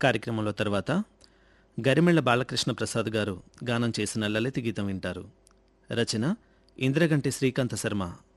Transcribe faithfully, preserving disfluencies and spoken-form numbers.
కార్యక్రమంలో తర్వాత గరిమెళ్ల బాలకృష్ణ ప్రసాద్ గారు గానం చేసిన లలిత గీతం వింటారు. రచన ఇంద్రగంటి శ్రీకాంత శర్మ.